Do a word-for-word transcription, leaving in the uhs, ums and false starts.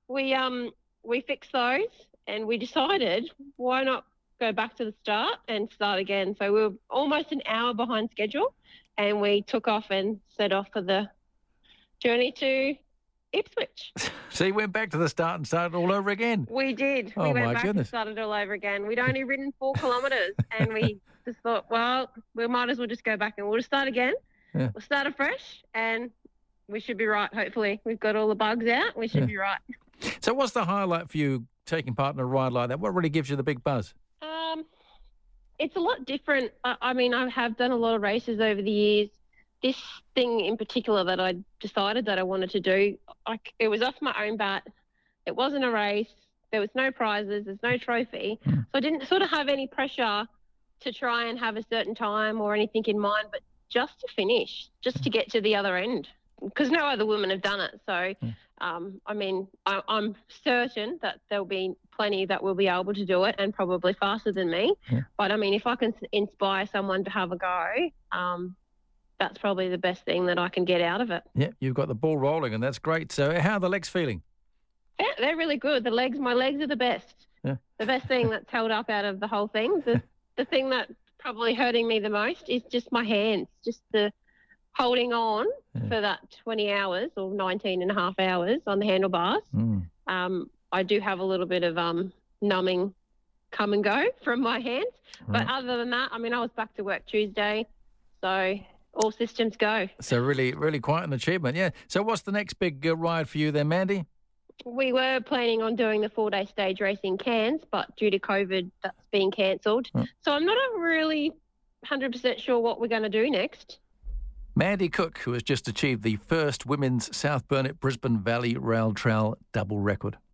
we um we fixed those and we decided why not go back to the start and start again. So we were almost an hour behind schedule, and we took off and set off for the journey to Ipswich. So you went back to the start and started all over again? We did. Oh, we went my back goodness. and started all over again. We'd only ridden four kilometres and we just thought, well, we might as well just go back and we'll just start again. Yeah. We'll start afresh and we should be right, hopefully. We've got all the bugs out. We should Yeah. be right. So what's the highlight for you taking part in a ride like that? What really gives you the big buzz? Um, it's a lot different. I, I mean, I have done a lot of races over the years. This thing in particular that I decided that I wanted to do, I, it was off my own bat. It wasn't a race. There was no prizes. There's no trophy. Mm. So I didn't sort of have any pressure to try and have a certain time or anything in mind, but just to finish, just to get to the other end, because no other women have done it. So, Mm. um, I mean, I, I'm certain that there'll be plenty that will be able to do it and probably faster than me. Yeah. But, I mean, if I can s- inspire someone to have a go, um, that's probably the best thing that I can get out of it. Yeah, you've got the ball rolling, and that's great. So how are the legs feeling? Yeah, they're really good. The legs, my legs are the best. Yeah. The best thing that's held up out of the whole thing. The the thing that's probably hurting me the most is just my hands, just the holding on Yeah. for that twenty hours or nineteen and a half hours on the handlebars. Mm. Um, I do have a little bit of um, numbing come and go from my hands. Right. But other than that, I mean, I was back to work Tuesday, so all systems go. So really, really quite an achievement, yeah. So what's the next big uh, ride for you then, Mandy? We were planning on doing the four-day stage race in Cairns, but due to COVID, that's been cancelled. Hmm. So I'm not really one hundred percent sure what we're going to do next. Mandy Cook, who has just achieved the first women's South Burnett Brisbane Valley Rail Trail double record.